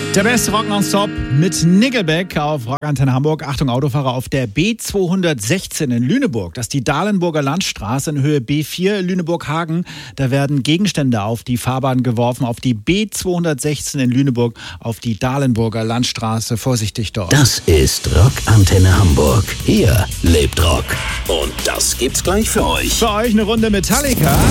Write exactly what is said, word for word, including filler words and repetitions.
Der beste Rock nonstop mit Nickelback auf Rockantenne Hamburg. Achtung, Autofahrer auf der B zweihundertsechzehn in Lüneburg. Das ist die Dahlenburger Landstraße in Höhe B vier, Lüneburg-Hagen. Da werden Gegenstände auf die Fahrbahn geworfen, auf die B zweihundertsechzehn in Lüneburg, auf die Dahlenburger Landstraße. Vorsichtig dort. Das ist Rockantenne Hamburg. Hier lebt Rock. Und das gibt's gleich für euch. Für euch eine Runde Metallica.